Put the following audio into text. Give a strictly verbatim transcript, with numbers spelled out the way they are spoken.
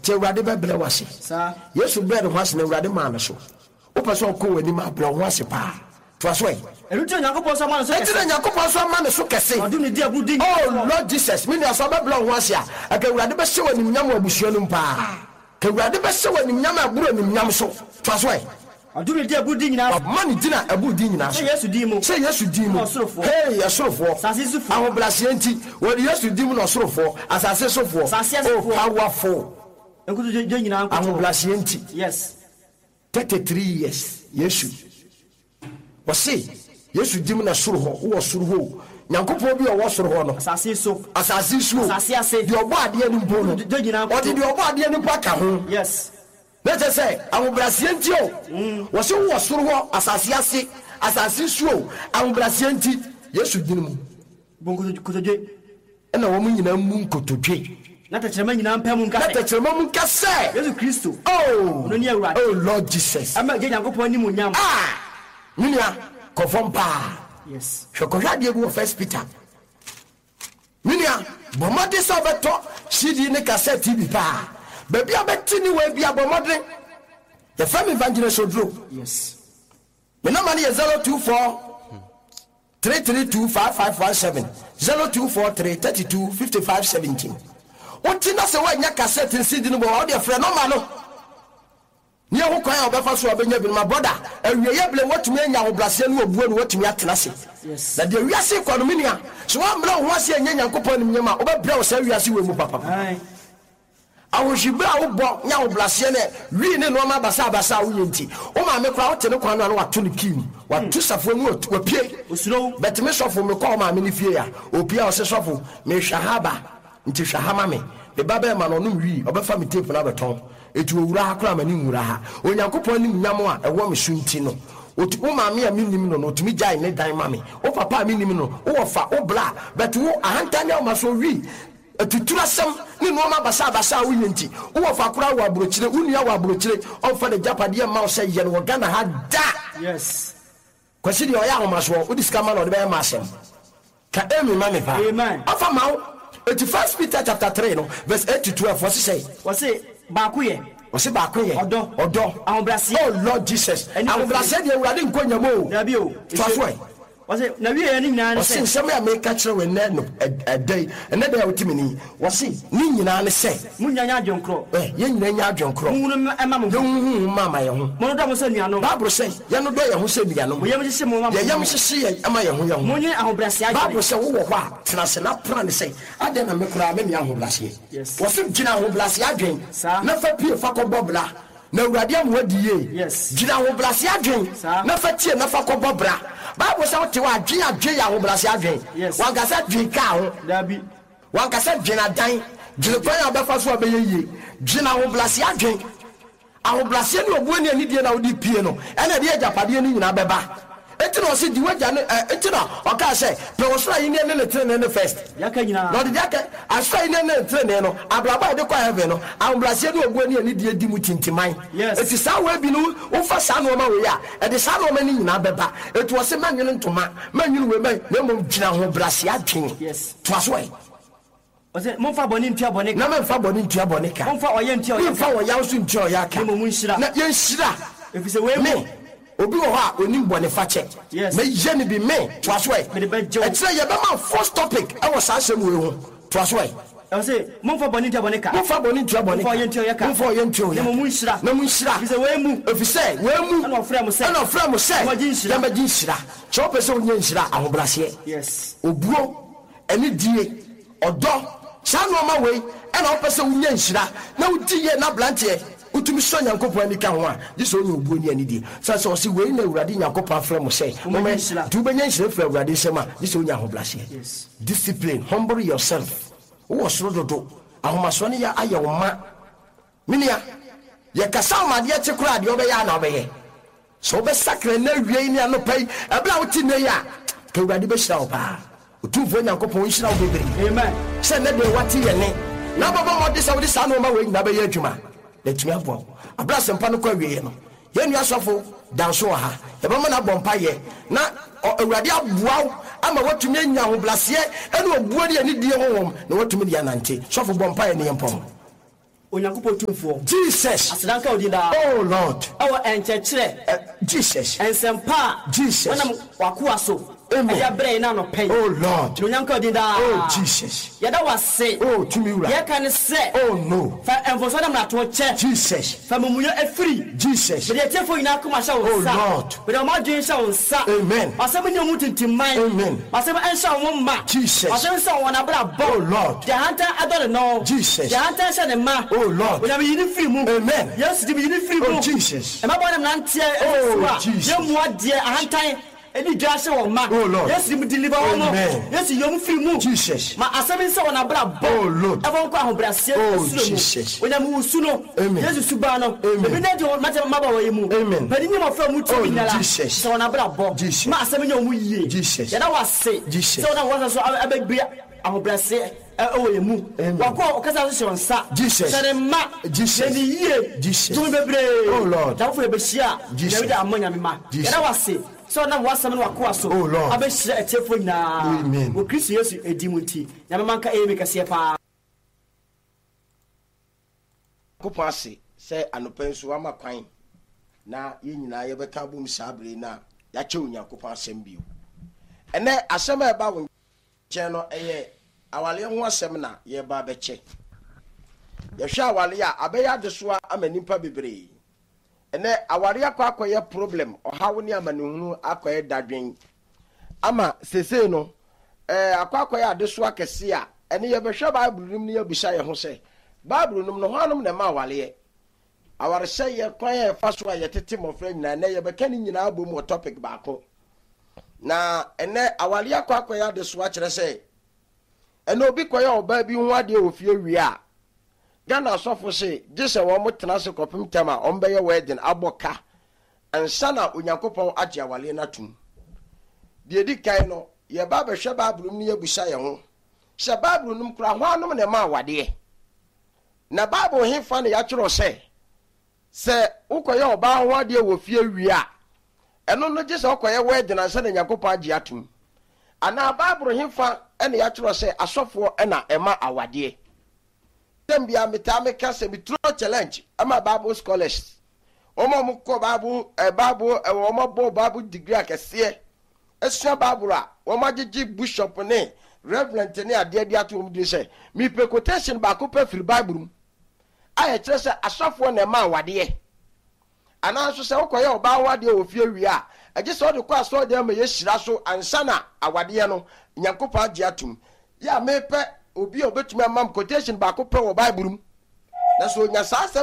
che urade be ble wase sa yesu bread ho ase na urade ma na so o person ko wani ma ble ho ase pa to aso e eruti Nyankopon so ma so kese eruti Nyankopon so ma na so kese odum di abudi oh Lord Jesus me na so be ble ho ase a aka urade be hye wani nyam abusuo no pa ka urade be hye wani nyam agburo ni nyam so to aso e odum di abudi nyina man dina abudi nyina so yesu di mu say yesu di mu hey yesurofo sasisufo ahoblase enti wodi yesu di mu no sorofo asase sofo oh powerful enkutu je nyina anko ahoblase enti yes thirty-three years yesu wasi yesu di mu na soro ho wo soro ho Nyankopon bi o wo soro ho no asase so asase so asase ase di obo ade ani mpo no je nyina anko odi di obo ade ani mpo aka ho yes let's say ahoblase enti o wo se wo soro ho asase ase asase so ahoblase enti yesu di mu bonko kotoje ena wo mu nyina mu nkotodwe na tachirema nyina mpamu nka na tachirema mu nka se Yesu Kristo oh no ni awurade oh Lord Jesus ama je Nyankopon ni mu nyam ah minia konfompa yes hwekohwa de gu first Peter minia bomade so beto cd ne cassette T V pa baby abeti ni we bia bomade the family evangelist odro yes me no man zero two four three three two five five one seven zero two four three three two five five one seven. What in se wa nya cassette C D no bo o de frɛ no ma no ni ho kwan a obefa so obenya bi my brother awie ye ble watumi anya ho blase no obuo no watumi atena se yes na de wiase kwa no minia so wa mra ho ase anya Nyankopɔn nim nyama obebra wo sa wiase we mu papa ai awojibra wo bo nya ho blase ne wi ne no ma basa basa wo yenti o ma me kwa wo te ne kwa no wato ne kim wato safo mu wapie osuro bet me sofo me kwa ma me ne fie ya opia o se sofo me hwahaba nti hwahama me be baba ma no no wi obefa me tape na beton etu owura akora ma ni nwura ha Onyankopɔn ni nyamo a ewo me sunti no otu o ma me a minim no no otumi jai ne dan ma me o papa minim no o fa o bla but wo ahanta ne o ma so wi etutura sem ni no ma basa basa wo yenti wo fa kora wo abrochire unua wo abrochire o fa de japade ma o se ye no Ghana ha da yes kwasi de o ya homaso o diska ma no de be ma asem ka emi ma me pa amen afa ma o first Peter chapter three no verse eight to twelve what say what say baaku ye o se baaku ye odo odo ahobrase oh Lord Jesus ahobrase de urade nkonyamo da bi o twaswe what say na wi ye ni nyina ne say nsem ya make kire we na no edai ene da utimi ni what say ni nyina ne say munyanya adwonkro eh ye nyina nya adwonkro mu no ema mo ye hu mama ye hu mo no do mo se nuano Bible say ye no do ye hu se nuano mo ye mo hye mo mama ye ye mo hye ye ama ye hu ye hu mo nye ahobrase aje Bible say wo wo kwa tena se na plan say ade na me kura me me ahobrase yes wo se gina ahobrase adwen sa na fa pie fa ko bobla na urade amwadi ye yes gina ahobrase adwen na fa tie na fa ko bobra Bible say what wa dwen adwen ya ahobrase adwen wan ka sa dwen ka ho da bi wan ka sa dwen adan gina kwan ya befa so abeye ye gina ahobrase adwen ahobrase ni obuo ni anidie na odi pie no ena de ajapade ni nyina beba etino se di waja no etino o ka se pe wo so ayi ne ne trene ne first yaka nyina no de yaka aso ayi ne ne trene no ablaba de kwa heaven no ahobrase ni obuo ni anidie di mu tintiman eti sa wa bi no wo fa sa no ma we ya e de sa no ma ni nyina beba eti wo se manwene ntoma manwene we man na mo gina ahobrase adwen yes to aso ai ose mo fa boni ntua boni na me fa boni ntua boni ka mo fa oye ntua oye fa oya so ntua oya ka mo mun shira na yen shira efise we mo obi wo ha oni boni fa che me ye ni bi me to aso ai me de be je e tire ye be ma first topic e wo sa asem we ho to aso ai ose mo fa boni ntua boni ka mo fa boni ntua boni ka mo fa oye ntua oya ka mo fa oye ntua oya mo mun shira na mun shira efise we mu efise we mu na ofra mo se na ofra mo se mo jin shira na ma jin shira cho pese onye shira ahobrase yes obuo eni die odo sanu ma we ena opese unya nshira na udiye na blantie utumi so Nyankopɔn ani ka ho a jiso onye obuo ni ani di sa so se we na urade Nyankopɔn afra mo se mo me tu benya nshira fra urade sema jiso onya ahoblase yes discipline humble yourself wo soro dodo ahomaso ne ya aye wo ma minia ye kasa ma de che kura de obeya na obeye so be sakre na wie ni anopai ebla wuti ne ya ka urade be hira wo pa utumfo Nyankopɔn hira wo bebre amen se ne de wati ye ne na baba mo de sa wo de sa no ma we na be ye adwuma letumi abo abra sempa no kwa wie no ye nua sofo danso ha ye ba mo na bompa ye na awurade aboaw ama watumi anya ho blase ene obuo de ani die ho wom na watumi de anante sofo bompa ye ne yempom onyankopɔ tumfo Jesus. asedanka odinda Oh Lord. awo enchechire Jesus. ensempa Jesus. wana wakuwa so Amen. ya bre na no pen Oh Lord. onyanka odinda Oh Jesus. yada wase Oh Tumiura. ya kan se Oh no. fa enfoso na mna to che Jesus. fa mumuyo afiri Jesus. bede tefo ina kuma sha Oh wonsa Lord. bede ma dwen sha wonsa Amen. asem ne mu tintimman Amen. asem en sha won ma Jesus. asem sha won abra bo Oh Lord. the hunter adore no Jesus. the hunter sha ne ma Oh Lord. we na yini free mu Amen. yes di yini free mu Oh Jesus. e ma bo na nante Oh, Jesus. ye mu ade ahantan edi dwa sha won ma Oh Lord. yes di deliver won Amen. yes yom free mu Jesus. ma asem sha won abra bo Oh Lord. e bon ko ahobrase Oh, Jesus. we na mu usuno Amen. yes suba no Amen. ebi na de mate maba wo yemu Amen. bani nyama fa mu tu Oh, binyala Jesus. sha won abra bo Jesus. ma asem nya mu yie Jesus. ya da wase Jesus. so na wasa so abegbe ahobrase ewo yemu Amen. wako okasa so nsa Jesus. sare ma Jesus. ni yie Jesus. tumi bebre Oh, Lord. da fo e be hia Jesus. da amanya me ma Jesus. ya da wase so na wasa me wako aso Oh, Lord. abehira etefo nyina Amen. wo Kristo Yesu edimu nti nyame manka e me kase pa Kopɔ ase sɛ anɔpa nso ama kwan na yɛn nyinaa yɛbɛka bom saa bere na yɛakyɛ Onyankopɔn asɛm bio. Ɛnɛ asɛm a ɛba wo nkyɛn no ɛyɛ awale ho asɛm na yɛba bɛkyɛ. Yɛhwɛ awale a abɛyɛ adesoa ama nipa bebree. Ɛnɛ awale akɔ akɔyɛ problem ɔhaw ne amanehunu akɔyɛ dadwen ama sesei no ɛɛ akɔ akɔyɛ adesoa kɛse a ɛne yɛbɛhwɛ Bible nim ne yɛbisa yɛn ho sɛ Bible nim no hɔnom na ma awale awarehyɛ yɛ kwan yɛ fa so a yɛtete mmɔfra nyinaa na yɛbɛka ne nyinaa bom wɔ topic baako na ɛnɛ awale akɔ akɔyɛ adesoa kyerɛ sɛ ɛnɛ obi kɔyɛ ɔbaa bi ho adeɛ wɔ fie wie a Ghana asɔfo se gye sɛ wɔn mo tena se kɔpem tam a wɔn bɛyɛ wedding abɔ ka ansa na Onyankopɔn agye awale no atom deɛ di kan no yɛba bɛhwɛ Bible nim ne yɛbusa yɛn ho sɛ Bible nim kora ho anom na ma awadeɛ na Bible hefa ne yɛakyerɛ sɛ sɛ wokɔyɛ ɔbaa ho adeɛ wɔ fie wie a ɛno no gye sɛ wokɔyɛ wedding ansa na Nyankopɔn agye atom anaa Bible hefa ne yɛakyerɛ sɛ asɔfoɔ ɛna ɛma awadeɛ dem bia metaa meka sɛ metro challenge ama Bible scholars ɔmo mo kɔ Bible eh, Bible ɛwɔ ɔmo bɔ Bible degree akɛseɛ esua Bible a ɔmo agyegye bishop ne reverend ne adeɛ bi ato ɔmo de sɛ me pe quotation baako pɛ firi Bible mu a yɛkyerɛ sɛ asɔfoɔ na ɛma awadeɛ anaa nso sɛ wokɔyɛ ɔbaa awadeɛ wɔ fie wie a ɛgye sɛ ɔde kɔ asɔredan ma yɛhyira so ansa na awadeɛ no Nyankopɔn agye atom yɛ a mepɛ obi a obetumi amam quotation baako pɛ wɔ Bible mu na so nya saa asɛm